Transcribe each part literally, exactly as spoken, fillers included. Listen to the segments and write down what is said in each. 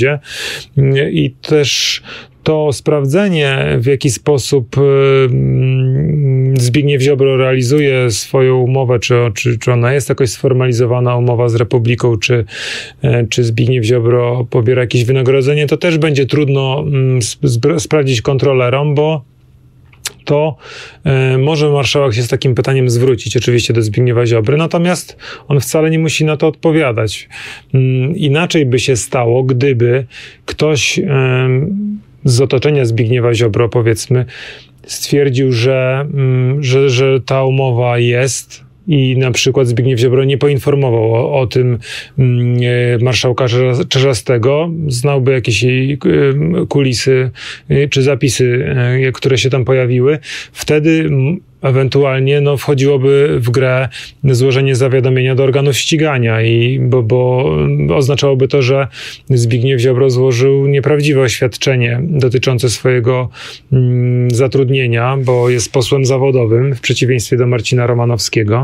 I też to sprawdzenie, w jaki sposób Zbigniew Ziobro realizuje swoją umowę, czy, czy, czy ona jest jakoś sformalizowana, umowa z Republiką, czy, czy Zbigniew Ziobro pobiera jakieś wynagrodzenie, to też będzie trudno sp- sprawdzić kontrolerom, bo to y, może marszałek się z takim pytaniem zwrócić oczywiście do Zbigniewa Ziobry, natomiast on wcale nie musi na to odpowiadać. Y, inaczej by się stało, gdyby ktoś y, z otoczenia Zbigniewa Ziobro, powiedzmy, stwierdził, że, y, że, że ta umowa jest i na przykład Zbigniew Ziobro nie poinformował o, o tym y, marszałka Czarzastego, znałby jakieś y, kulisy y, czy zapisy, y, które się tam pojawiły, wtedy y, ewentualnie no, wchodziłoby w grę złożenie zawiadomienia do organów ścigania, i, bo, bo oznaczałoby to, że Zbigniew Ziobro złożył nieprawdziwe oświadczenie dotyczące swojego mm, zatrudnienia, bo jest posłem zawodowym w przeciwieństwie do Marcina Romanowskiego.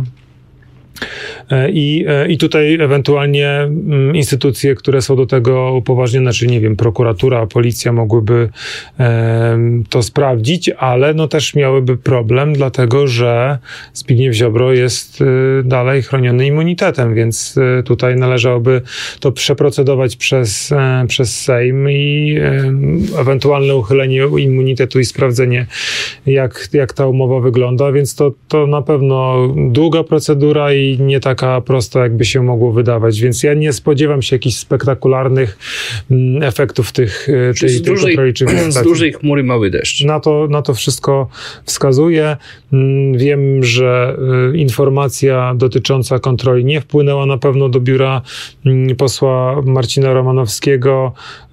I, I tutaj ewentualnie instytucje, które są do tego upoważnione, czyli nie wiem, prokuratura, policja mogłyby e, to sprawdzić, ale no też miałyby problem, dlatego że Zbigniew Ziobro jest e, dalej chroniony immunitetem, więc e, tutaj należałoby to przeprocedować przez, e, przez Sejm i e, ewentualne uchylenie immunitetu i sprawdzenie, jak, jak ta umowa wygląda, więc to, to na pewno długa procedura i nie taka prosta, jakby się mogło wydawać, więc ja nie spodziewam się jakichś spektakularnych mm, efektów tych, tej, z tej dużej, kontroli. Czy z dużej chmury mały deszcz. Na to, na to wszystko wskazuje. Wiem, że y, informacja dotycząca kontroli nie wpłynęła na pewno do biura y, posła Marcina Romanowskiego.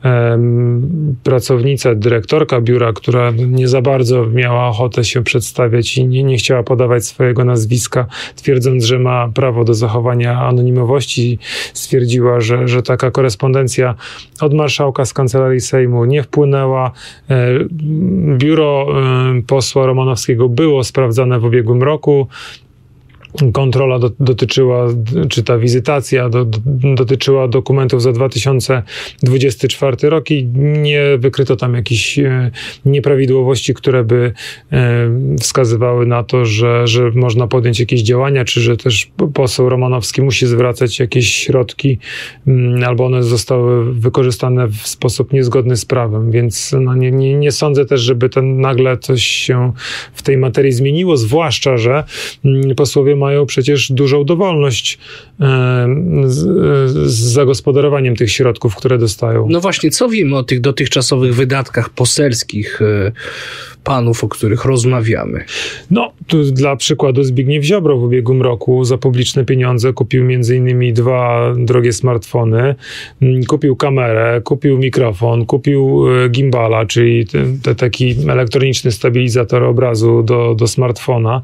Um, pracownica, dyrektorka biura, która nie za bardzo miała ochotę się przedstawiać i nie, nie chciała podawać swojego nazwiska, twierdząc, że ma prawo do zachowania anonimowości, stwierdziła, że, że taka korespondencja od marszałka z Kancelarii Sejmu nie wpłynęła. E, biuro e, posła Romanowskiego było sprawdzane w ubiegłym roku. Kontrola do, dotyczyła, czy ta wizytacja do, do, dotyczyła dokumentów za dwa tysiące dwudziesty czwarty rok i nie wykryto tam jakichś e, nieprawidłowości, które by e, wskazywały na to, że, że można podjąć jakieś działania, czy że też poseł Romanowski musi zwracać jakieś środki, m, albo one zostały wykorzystane w sposób niezgodny z prawem, więc no, nie, nie, nie sądzę też, żeby ten nagle coś się w tej materii zmieniło, zwłaszcza, że m, posłowie mają przecież dużą dowolność e, z, z zagospodarowaniem tych środków, które dostają. No właśnie, co wiemy o tych dotychczasowych wydatkach poselskich e, panów, o których rozmawiamy? No, tu dla przykładu Zbigniew Ziobro w ubiegłym roku za publiczne pieniądze kupił między innymi dwa drogie smartfony, kupił kamerę, kupił mikrofon, kupił gimbala, czyli te, te taki elektroniczny stabilizator obrazu do, do smartfona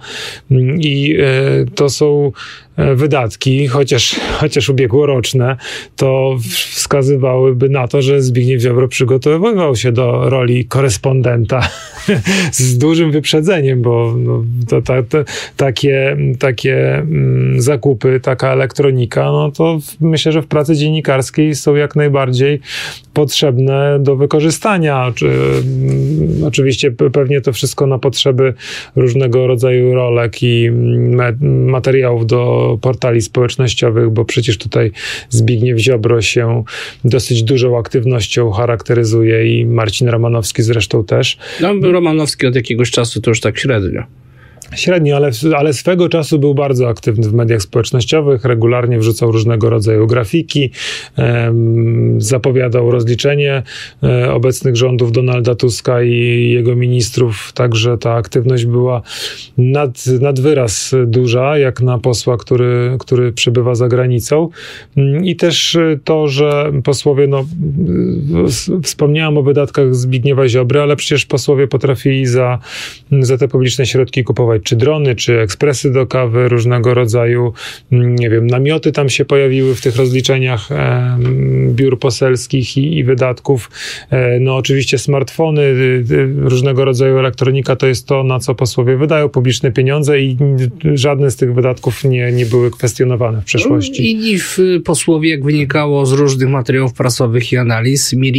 i e, to są wydatki, chociaż, chociaż ubiegłoroczne, to wskazywałyby na to, że Zbigniew Ziobro przygotowywał się do roli korespondenta z dużym wyprzedzeniem, bo no, to, to, to, takie, takie mm, zakupy, taka elektronika, no to w, myślę, że w pracy dziennikarskiej są jak najbardziej potrzebne do wykorzystania. Czy, mm, oczywiście pewnie to wszystko na potrzeby różnego rodzaju rolek i me, materiałów do portali społecznościowych, bo przecież tutaj Zbigniew Ziobro się dosyć dużą aktywnością charakteryzuje i Marcin Romanowski zresztą też. No, Romanowski od jakiegoś czasu to już tak średnio. Średnio, ale, ale swego czasu był bardzo aktywny w mediach społecznościowych, regularnie wrzucał różnego rodzaju grafiki, em, zapowiadał rozliczenie e, obecnych rządów Donalda Tuska i jego ministrów, także ta aktywność była nad, nad wyraz duża, jak na posła, który, który przebywa za granicą. I też to, że posłowie, no wspomniałem o wydatkach Zbigniewa Ziobry, ale przecież posłowie potrafili za, za te publiczne środki kupować kupować czy drony, czy ekspresy do kawy, różnego rodzaju, nie wiem, namioty tam się pojawiły w tych rozliczeniach e, biur poselskich i, i wydatków. E, no oczywiście smartfony, różnego rodzaju elektronika to jest to, na co posłowie wydają publiczne pieniądze i żadne z tych wydatków nie, nie były kwestionowane w przeszłości. Inni posłowie, jak wynikało z różnych materiałów prasowych i analiz, mieli